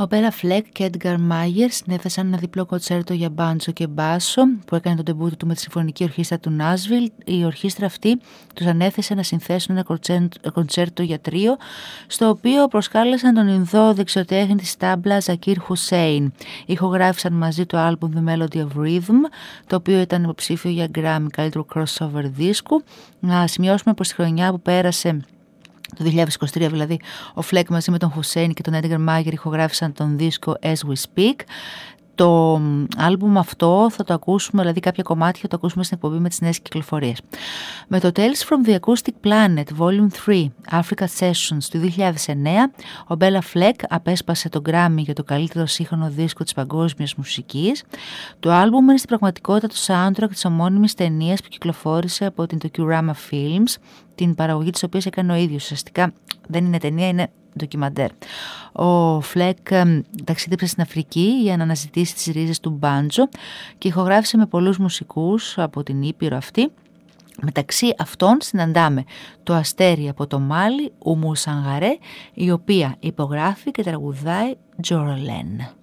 Ο Μπέλα Φλεκ και Έντγκαρ Μάγερ συνέθεσαν ένα διπλό κοντσέρτο για μπάντσο και μπάσο που έκανε τον τεμπούτο του με τη Συμφωνική Ορχήστρα του Νάσβιλ. Η ορχήστρα αυτή τους ανέθεσε να συνθέσουν ένα κοντσέρτο για τρίο, στο οποίο προσκάλεσαν τον Ινδό δεξιοτέχνη της τάμπλα Ζακίρ Χουσέιν. Ηχογράφησαν μαζί το άλμπουμ The Melody of Rhythm, το οποίο ήταν υποψήφιο για Grammy καλύτερου crossover δίσκου. Να σημειώσουμε πως τη χρονιά που πέρασε, το 2023 δηλαδή, ο Φλεκ μαζί με τον Χουσέιν και τον Έντγκαρ Μάγερ ηχογράφησαν τον δίσκο As We Speak. Το άλμπουμ αυτό θα το ακούσουμε, δηλαδή κάποια κομμάτια θα το ακούσουμε στην εκπομπή με τις νέες κυκλοφορίες. Με το Tales from the Acoustic Planet Volume 3 Africa Sessions του 2009, ο Μπέλα Φλεκ απέσπασε τον Grammy για το καλύτερο σύγχρονο δίσκο της παγκόσμιας μουσικής. Το άλμπουμ είναι στην πραγματικότητα το soundtrack της ομώνυμης ταινίας που κυκλοφόρησε από την Tokyorama Films, την παραγωγή της οποίας έκανε ο ίδιος. Ουσιαστικά δεν είναι ταινία, είναι ντοκιμαντέρ. Ο Φλεκ ταξίδεψε στην Αφρική για να αναζητήσει τις ρίζες του μπάντζο και ηχογράφησε με πολλούς μουσικούς από την Ήπειρο αυτή. Μεταξύ αυτών συναντάμε το αστέρι από το Μάλι, Ουμού Σανγαρέ, η οποία υπογράφει και τραγουδάει Τζορολέν.